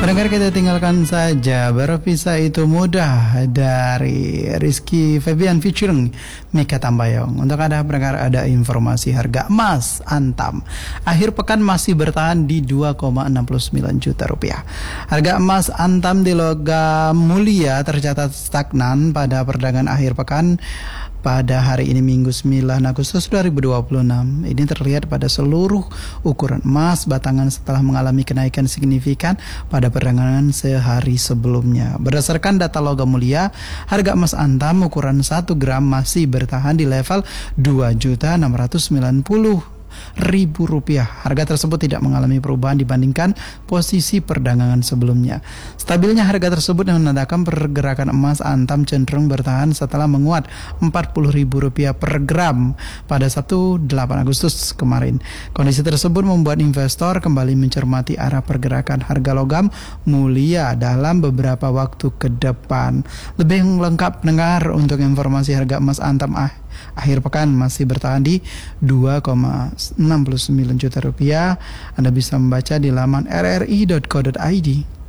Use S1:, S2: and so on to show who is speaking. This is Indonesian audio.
S1: Pendengar, kita tinggalkan saja berpisah itu mudah dari Rizky Febian featuring Mika Tambayong. Untuk Anda pendengar, ada informasi harga emas Antam akhir pekan masih bertahan di 2,69 juta rupiah. Harga emas Antam di logam mulia tercatat stagnan pada perdagangan akhir pekan pada hari ini Minggu 9 Agustus 2026. Ini terlihat pada seluruh ukuran emas batangan setelah mengalami kenaikan signifikan pada perdagangan sehari sebelumnya. Berdasarkan data logam mulia, harga emas Antam ukuran 1 gram masih bertahan di level 2.690.000 rupiah. Harga tersebut tidak mengalami perubahan dibandingkan posisi perdagangan sebelumnya. Stabilnya harga tersebut menandakan pergerakan emas Antam cenderung bertahan setelah menguat Rp40.000 per gram pada Sabtu 8 Agustus kemarin. Kondisi tersebut membuat investor kembali mencermati arah pergerakan harga logam mulia dalam beberapa waktu ke depan. Lebih lengkap dengar untuk informasi harga emas Antam akhir pekan masih bertahan di 2,69 juta rupiah. Anda bisa membaca di laman rri.co.id.